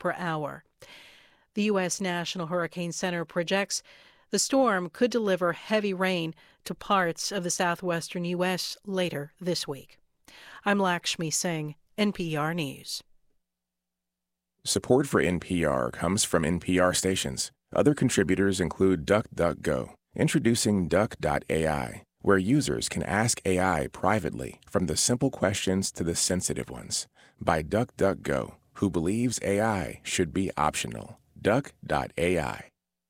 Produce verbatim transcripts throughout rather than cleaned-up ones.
per hour. The U S. National Hurricane Center projects the storm could deliver heavy rain to parts of the southwestern U S later this week. I'm Lakshmi Singh, N P R News. Support for N P R comes from N P R stations. Other contributors include DuckDuckGo, introducing Duck dot A I, where users can ask A I privately from the simple questions to the sensitive ones, by DuckDuckGo, who believes A I should be optional. Duck dot A I.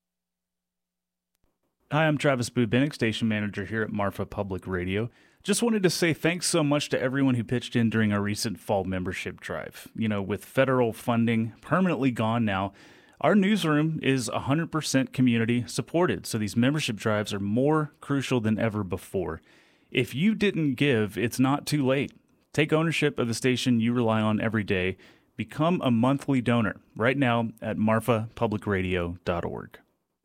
Hi, I'm Travis Bubenik, station manager here at Marfa Public Radio. Just wanted to say thanks so much to everyone who pitched in during our recent fall membership drive. You know, with federal funding permanently gone now, our newsroom is one hundred percent community supported, so these membership drives are more crucial than ever before. If you didn't give, it's not too late. Take ownership of the station you rely on every day. Become a monthly donor right now at marfa public radio dot org.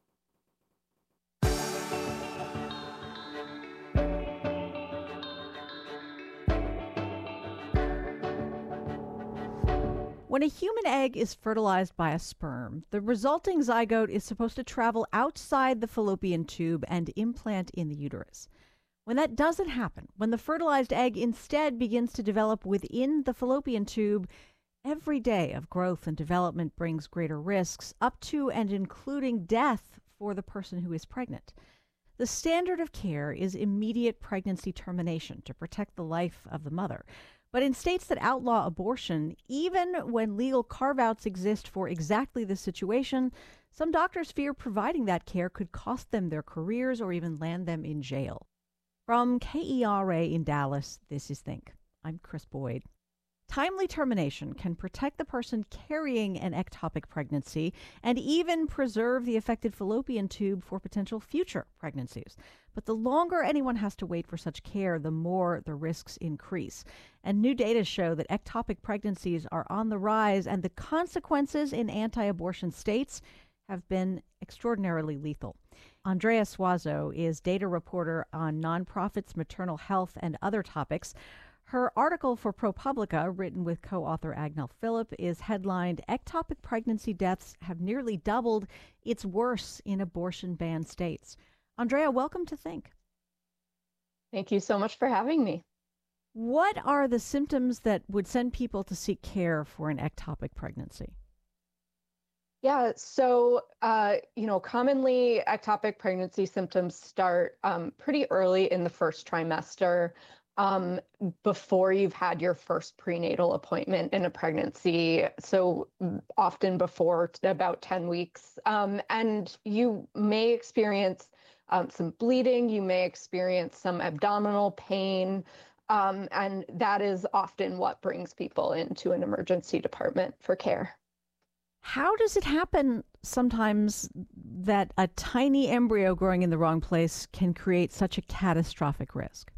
When a human egg is fertilized by a sperm, the resulting zygote is supposed to travel outside the fallopian tube and implant in the uterus. When that doesn't happen, when the fertilized egg instead begins to develop within the fallopian tube, every day of growth and development brings greater risks, up to and including death for the person who is pregnant. The standard of care is immediate pregnancy termination to protect the life of the mother. But in states that outlaw abortion, even when legal carve-outs exist for exactly this situation, some doctors fear providing that care could cost them their careers or even land them in jail. From K E R A in Dallas, this is Think. I'm Chris Boyd. Timely termination can protect the person carrying an ectopic pregnancy and even preserve the affected fallopian tube for potential future pregnancies. But the longer anyone has to wait for such care, the more the risks increase. And new data show that ectopic pregnancies are on the rise, and the consequences in anti-abortion states have been extraordinarily lethal. Andrea Suazo is data reporter on nonprofits, maternal health, and other topics. Her article for ProPublica, written with co-author Agnel Phillip, is headlined, "Ectopic Pregnancy Deaths Have Nearly Doubled. It's Worse in Abortion-Banned States." Andrea, welcome to Think. Thank you so much for having me. What are the symptoms that would send people to seek care for an ectopic pregnancy? Yeah, so, uh, you know, commonly ectopic pregnancy symptoms start um, pretty early in the first trimester. Um, before you've had your first prenatal appointment in a pregnancy, so often before t- about ten weeks. Um, and you may experience um, some bleeding, you may experience some abdominal pain, um, and that is often what brings people into an emergency department for care. How does it happen sometimes that a tiny embryo growing in the wrong place can create such a catastrophic risk?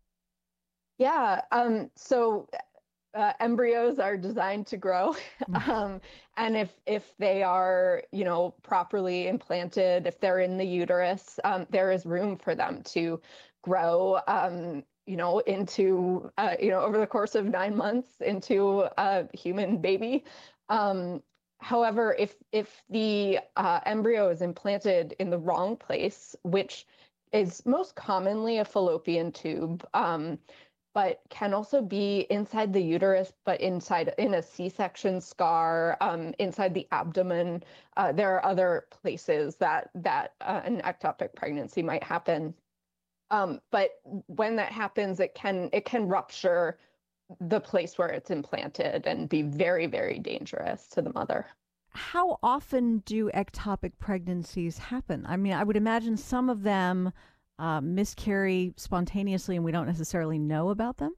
Yeah, um, so uh, embryos are designed to grow, um, and if if they are, you know, properly implanted, if they're in the uterus, um, there is room for them to grow, um, you know, into, uh, you know, over the course of nine months into a human baby. Um, however, if if the uh, embryo is implanted in the wrong place, which is most commonly a fallopian tube, um, but can also be inside the uterus, but inside in a C-section scar, um, inside the abdomen. Uh, there are other places that that uh, an ectopic pregnancy might happen. Um, but when that happens, it can it can rupture the place where it's implanted and be very, very dangerous to the mother. How often do ectopic pregnancies happen? I mean, I would imagine some of them Uh, miscarry spontaneously and we don't necessarily know about them?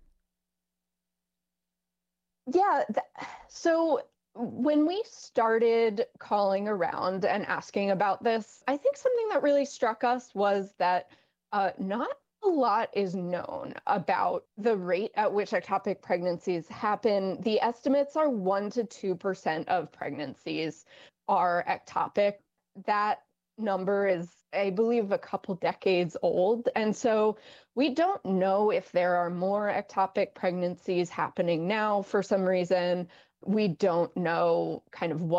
Yeah. Th- so when we started calling around and asking about this, I think something that really struck us was that uh, not a lot is known about the rate at which ectopic pregnancies happen. The estimates are one to two percent of pregnancies are ectopic. That number is, I believe, a couple decades old. And so we don't know if there are more ectopic pregnancies happening now for some reason. We don't know kind of what